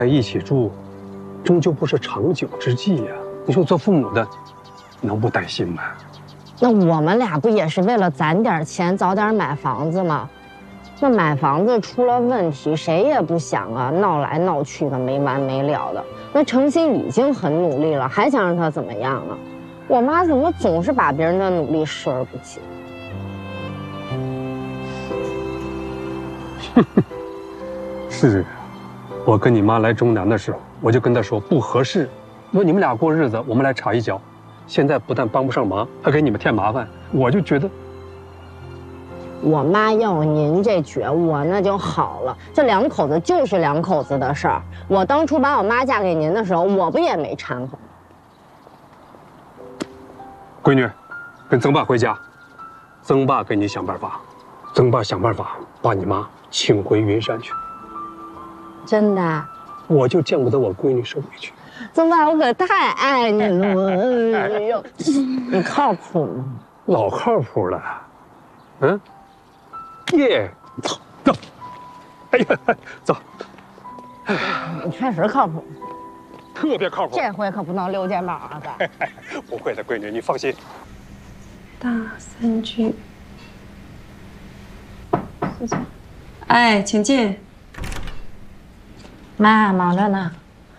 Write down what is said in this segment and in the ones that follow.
在一起住，终究不是长久之计呀。你说做父母的，能不担心吗？ 那我们俩不也是为了攒点钱，早点买房子吗？那买房子出了问题，谁也不想啊，闹来闹去的没完没了的。那程鑫已经很努力了，还想让他怎么样啊？我妈怎么总是把别人的努力视而不见？ 是，我跟你妈来中南的时候，我就跟她说不合适，说你们俩过日子，我们来插一脚。现在不但帮不上忙，还给你们添麻烦，我就觉得， 我妈要您这觉悟啊，那就好了。这两口子就是两口子的事儿。我当初把我妈嫁给您的时候，我不也没掺和？ 闺女，跟曾爸回家，曾爸给你想办法，曾爸想办法把你妈请回云山去。 真的？ 我就见不得我闺女受委屈。 曾爸，我可太爱你了！哎呦，你靠谱吗？ 老靠谱了。嗯，耶，走，哎呀，走。 你确实靠谱， 特别靠谱。 这回可不能溜肩膀啊，咱。 不会的，闺女，你放心。 大3句。谢谢。哎，请进。 妈，忙着呢。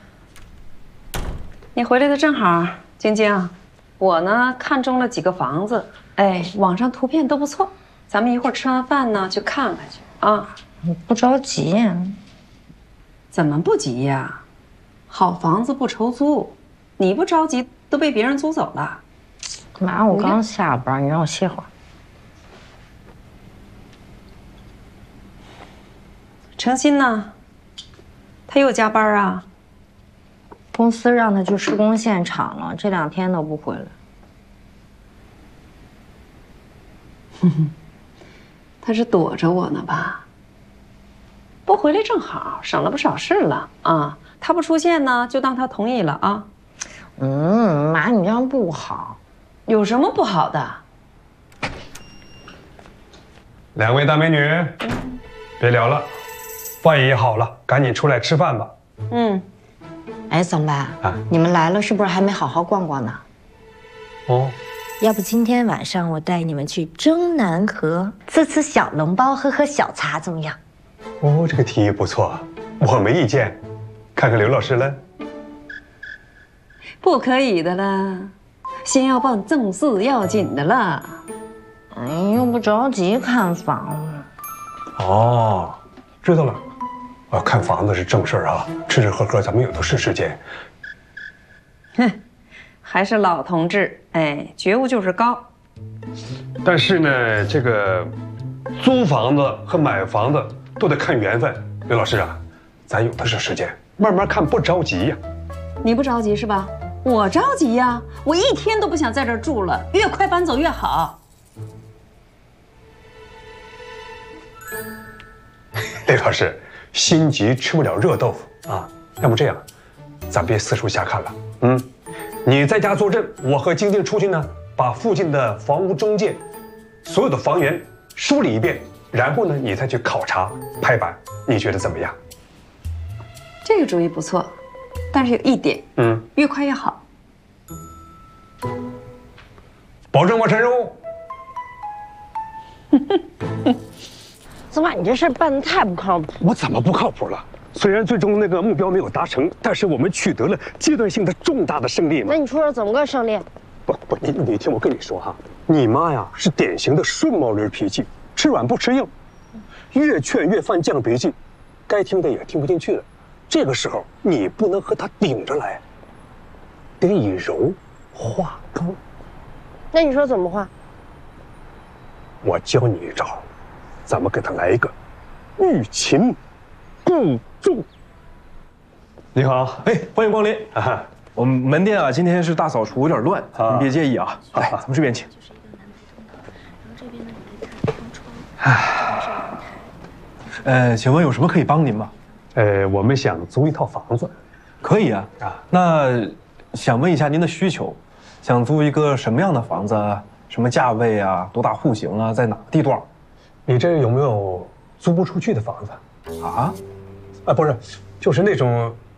你回来的正好，晶晶，我呢看中了几个房子，哎，网上图片都不错，咱们一会儿吃完饭呢去看看去啊。 你不着急？ 怎么不急呀？好房子不愁租，你不着急都被别人租走了。 妈，我刚下班，你让我歇会儿。 程鑫呢？他又加班啊？ 公司让他去施工现场了，这2天都不回来。 他是躲着我呢吧？不回来正好，省了不少事了啊。他不出现呢，就当他同意了啊。 妈，你这样不好。 有什么不好的？ 两位大美女，别聊了，饭也好了，赶紧出来吃饭吧。 哎，曾爸啊，你们来了是不是还没好好逛逛呢？ 哦， 要不今天晚上我带你们去中南河吃小笼包，喝小茶，怎么样？ 哦，这个提议不错，我没意见。看看刘老师了。 不可以的啦，先要办正事要紧的啦。 哎，又不着急看房子。 哦，知道了。看房子是正事儿啊，吃吃喝喝咱们有的是时间。 哼，还是老同志，哎，觉悟就是高。 但是呢，这个租房子和买房子都得看缘分。刘老师啊，咱有的是时间，慢慢看，不着急呀。 你不着急是吧？我着急呀，我一天都不想在这儿住了，越快搬走越好。 刘老师。心急吃不了热豆腐啊！要不这样，咱别四处瞎看了。你在家坐镇，我和晶晶出去呢，把附近的房屋中介、所有的房源梳理一遍，然后呢，你再去考察拍板，你觉得怎么样？ 这个主意不错，但是有一点，越快越好。 保证完成任务。 曾爸，你这事儿办得太不靠谱。 我怎么不靠谱了？虽然最终那个目标没有达成，但是我们取得了阶段性的重大的胜利嘛。 那你说说怎么个胜利？ 不，你听我跟你说哈，你妈呀是典型的顺毛驴脾气，吃软不吃硬，越劝越犯犟脾气，该听的也听不进去了。这个时候你不能和她顶着来，得以柔化刚。 那你说怎么化？ 我教你一招。咱们给他来一个欲擒故纵。 你好，哎，欢迎光临啊！我们门店啊，今天是大扫除，有点乱，您别介意啊。来，咱们这边请。请问有什么可以帮您吗？ 我们想租一套房子。 可以啊。那想问一下您的需求，想租一个什么样的房子？什么价位啊？多大户型啊？在哪个地段？ 你这有没有租不出去的房子？ 啊？ 不是，就是那种